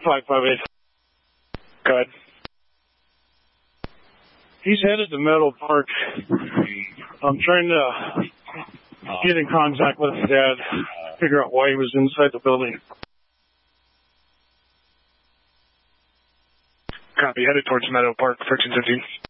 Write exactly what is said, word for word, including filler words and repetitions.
five five eight. Go ahead. He's headed to Meadow Park. I'm trying to get in contact with his dad, figure out why he was inside the building. Copy. Headed towards Meadow Park, thirteen fifteen.